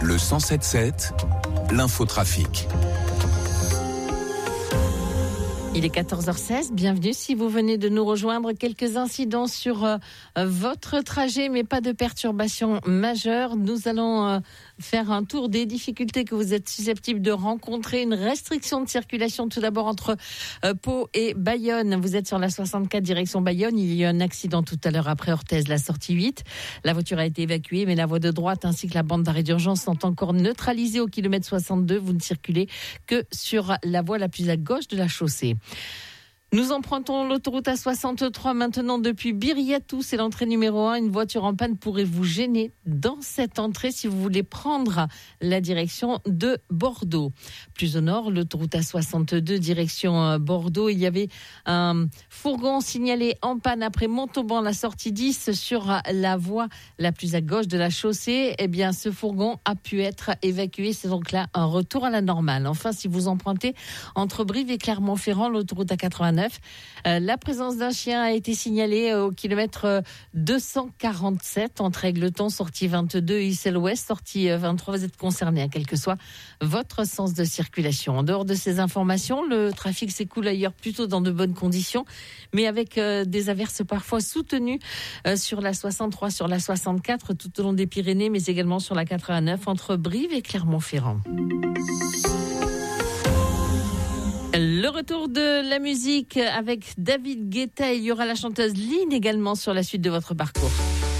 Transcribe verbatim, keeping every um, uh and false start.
Le cent sept sept, l'infotrafic. Il est quatorze heures seize, bienvenue si vous venez de nous rejoindre. Quelques incidents sur euh, votre trajet, mais pas de perturbations majeures. Nous allons euh, faire un tour des difficultés que vous êtes susceptibles de rencontrer. Une restriction de circulation tout d'abord entre euh, Pau et Bayonne. Vous êtes sur la soixante-quatre direction Bayonne. Il y a eu un accident tout à l'heure après Orthez, la sortie huit. La voiture a été évacuée, mais la voie de droite ainsi que la bande d'arrêt d'urgence sont encore neutralisées au kilomètre soixante-deux. Vous ne circulez que sur la voie la plus à gauche de la chaussée. Nous empruntons l'autoroute A soixante-trois maintenant depuis Biriatou, c'est l'entrée numéro un. Une voiture en panne pourrait vous gêner dans cette entrée si vous voulez prendre la direction de Bordeaux. Plus au nord, l'autoroute A soixante-deux direction Bordeaux, il y avait un fourgon signalé en panne après Montauban, la sortie dix sur la voie la plus à gauche de la chaussée. Eh bien, ce fourgon a pu être évacué, c'est donc là un retour à la normale. Enfin, si vous empruntez entre Brive et Clermont-Ferrand, l'autoroute A quatre-vingt-neuf, Euh, la présence d'un chien a été signalée au kilomètre deux cent quarante-sept entre Égletons, sortie vingt-deux, Issel-Ouest, sortie vingt-trois. Vous êtes concerné, hein, quel que soit votre sens de circulation. En dehors de ces informations, le trafic s'écoule ailleurs plutôt dans de bonnes conditions, mais avec euh, des averses parfois soutenues euh, sur la soixante-trois, sur la soixante-quatre, tout au long des Pyrénées, mais également sur la quatre-vingt-neuf entre Brive et Clermont-Ferrand. Le retour de la musique avec David Guetta. Il y aura la chanteuse Lynn également sur la suite de votre parcours.